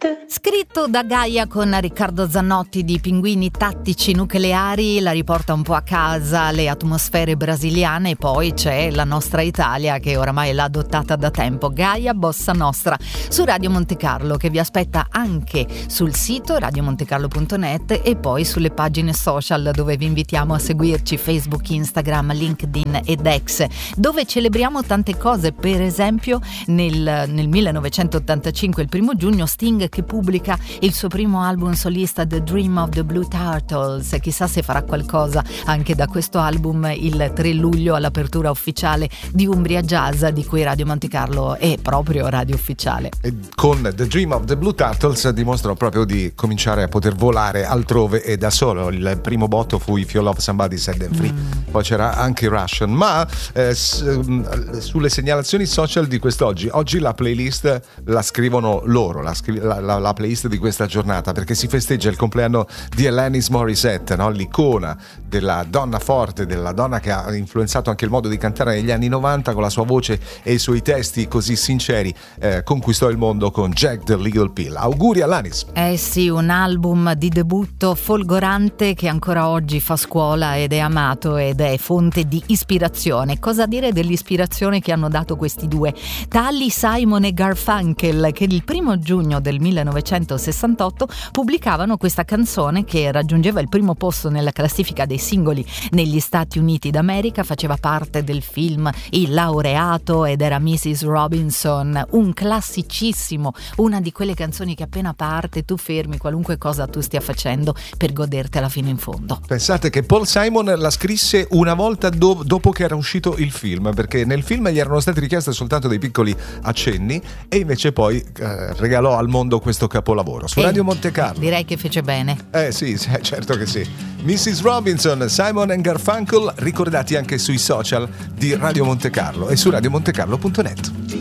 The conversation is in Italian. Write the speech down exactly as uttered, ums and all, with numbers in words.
punto net. Scritto da Gaia con Riccardo Zannotti di Pinguini Tattici Nucleari, la riporta un po' a casa le atmosfere brasiliane, e poi c'è la nostra Italia che oramai l'ha adottata da tempo. Gaia Bossa Nostra su Radio Monte Carlo, che vi aspetta anche sul sito radio monte carlo punto net e poi sulle pagine social dove vi invitiamo a seguirci: Facebook, Instagram, LinkedIn ed X, dove celebriamo tante cose. Per esempio nel, nel millenovecentottantacinque, il primo giugno, Sting che pubblica il suo primo album solista, The Dream of the Blue Turtles. Chissà se farà qualcosa anche da questo album il tre luglio all'apertura ufficiale di Umbria Jazz, di cui Radio Monte Carlo è proprio radio ufficiale. E con The Dream of the Blue Turtles dimostrano proprio di cominciare a poter volare altrove e da solo. Il primo botto fu If You Love Somebody Set Them Free, mm. poi c'era anche Russian. Ma eh, s- sulle segnalazioni social di quest'oggi, oggi la playlist la scrivono loro, la, scri- la, la, la playlist di questa giornata, perché si festeggia il compleanno di Alanis Morissette, no? L'icona della donna forte, della donna che ha influenzato anche il modo di cantare negli anni novanta, con la sua voce e i suoi testi così sinceri, eh, conquistò il mondo con Jack the Little Pill. Auguri Alanis! Eh sì, un album di debutto folgorante che ancora oggi fa scuola ed è amato ed è fonte di ispirazione. Cosa dire dell'ispirazione che hanno dato questi due, tali Simon e Garfunkel, che il primo giugno del millenovecentosessantotto pubblicavano questa canzone che raggiungeva il primo posto nella classifica dei singoli negli Stati Uniti d'America. Faceva parte del film Il Laureato ed era missus Robinson, un classicissimo, una di quelle canzoni che appena parte tu fermi qualunque cosa tu stia facendo per godertela fino in fondo. Pensate che Paul Simon la scrisse una volta do- dopo che era uscito il film, perché nel film gli erano stati richiesti soltanto dei piccoli accenni, e invece poi eh, regalò al mondo questo capolavoro su e Radio Monte Carlo. Direi che fece bene. Eh sì, certo che sì. missus Robinson, Simon and Garfunkel, ricordati anche sui social di Radio Monte Carlo e su radio monte carlo punto net.